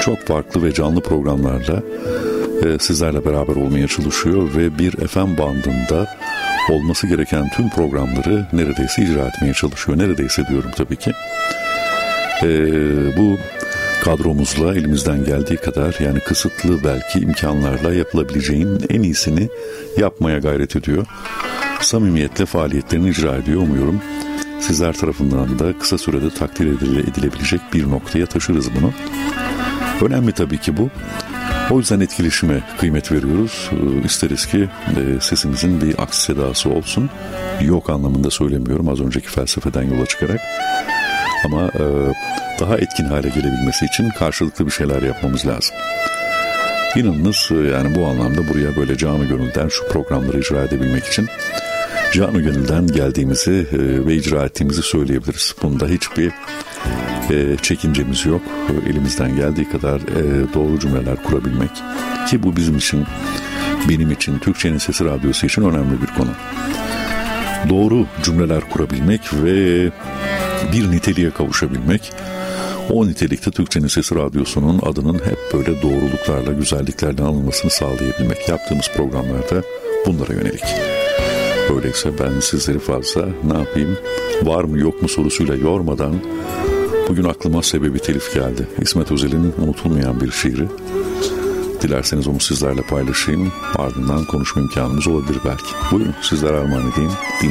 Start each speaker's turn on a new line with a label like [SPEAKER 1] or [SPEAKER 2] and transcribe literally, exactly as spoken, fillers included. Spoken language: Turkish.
[SPEAKER 1] çok farklı ve canlı programlarla e, sizlerle beraber olmaya çalışıyor ve bir F M bandında olması gereken tüm programları neredeyse icra etmeye çalışıyor. Neredeyse diyorum tabii ki. E, bu kadromuzla elimizden geldiği kadar, yani kısıtlı belki imkanlarla yapılabileceğin en iyisini yapmaya gayret ediyor. Samimiyetle faaliyetlerini icra ediyor. Umuyorum sizler tarafından da kısa sürede takdir edilebilecek bir noktaya taşırız bunu. Önemli tabii ki bu. O yüzden etkileşime kıymet veriyoruz. İsteriz ki sesimizin bir aksi sedası olsun. Yok anlamında söylemiyorum, az önceki felsefeden yola çıkarak. Ama daha etkin hale gelebilmesi için karşılıklı bir şeyler yapmamız lazım. İnanınız, yani bu anlamda buraya böyle canı gönülden şu programları icra edebilmek için canı gönülden geldiğimizi ve icra ettiğimizi söyleyebiliriz. Bunda hiçbir çekincemiz yok. Elimizden geldiği kadar doğru cümleler kurabilmek, ki bu bizim için, benim için, Türkçenin Sesi Radyosu için önemli bir konu. Doğru cümleler kurabilmek ve bir niteliğe kavuşabilmek. O nitelikte Türkçenin Sesi Radyosu'nun adının hep böyle doğruluklarla, güzelliklerle anılmasını sağlayabilmek. Yaptığımız programlarda bunlara yönelik. Öyleyse ben sizleri fazla ne yapayım, var mı yok mu sorusuyla yormadan, bugün aklıma Sebebi Telif geldi. İsmet Özel'in unutulmayan bir şiiri. Dilerseniz onu sizlerle paylaşayım. Ardından konuşma imkanımız olabilir belki. Buyurun sizlere armağan edeyim.